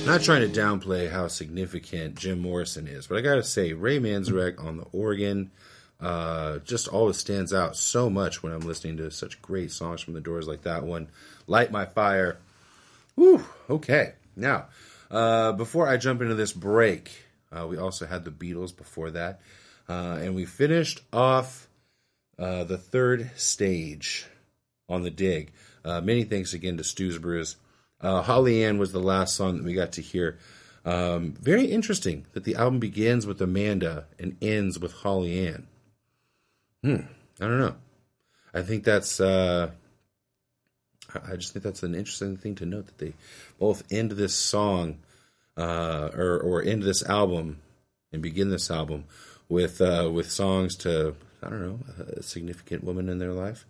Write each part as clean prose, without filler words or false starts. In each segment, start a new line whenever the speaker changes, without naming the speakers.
Not trying to downplay how significant Jim Morrison is, but I gotta say, Ray Manzarek on the organ just always stands out so much when I'm listening to such great songs from the Doors like that one. Light My Fire. Whew, okay. Now, before I jump into this break, we also had the Beatles before that, and we finished off the third stage on the dig. Many thanks again to Stu's Brews. Holly Ann was the last song that we got to hear. Very interesting that the album begins with Amanda and ends with Holly Ann. I don't know. I think that's I just think that's an interesting thing to note, that they both end this song or end this album and begin this album with songs to, I don't know, a significant woman in their life.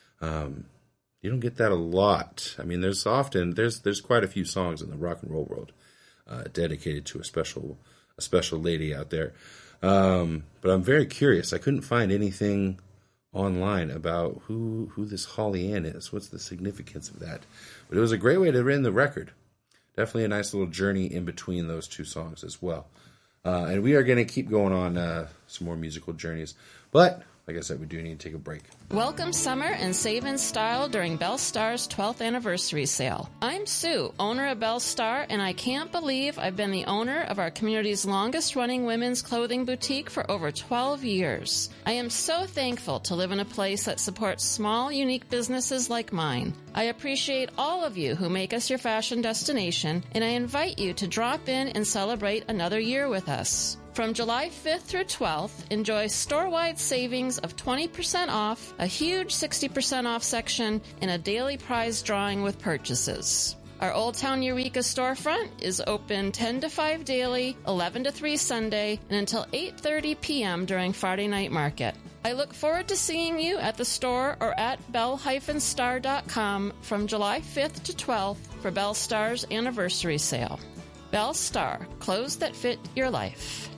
You don't get that a lot. I mean, there's quite a few songs in the rock and roll world dedicated to a special lady out there. But I'm very curious. I couldn't find anything online about who this Holly Ann is. What's the significance of that? But it was a great way to end the record. Definitely a nice little journey in between those two songs as well. And we are going to keep going on some more musical journeys. But like I said, we do need to take a break.
Welcome summer and save in style during Belle Star's 12th anniversary sale. I'm Sue, owner of Belle Star, and I can't believe I've been the owner of our community's longest-running women's clothing boutique for over 12 years. I am so thankful to live in a place that supports small, unique businesses like mine. I appreciate all of you who make us your fashion destination, and I invite you to drop in and celebrate another year with us. From July 5th through 12th, enjoy store-wide savings of 20% off, a huge 60% off section, and a daily prize drawing with purchases. Our Old Town Eureka storefront is open 10 to 5 daily, 11 to 3 Sunday, and until 8:30 p.m. during Friday night market. I look forward to seeing you at the store or at belle-star.com from July 5th to 12th for Belle Star's anniversary sale. Belle Star, clothes that fit your life.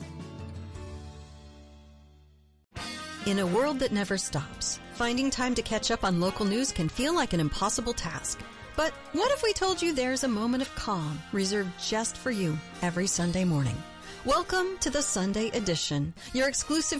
In a world that never stops, finding time to catch up on local news can feel like an impossible task. But what if we told you there's a moment of calm reserved just for you every Sunday morning? Welcome to the Sunday Edition, your exclusive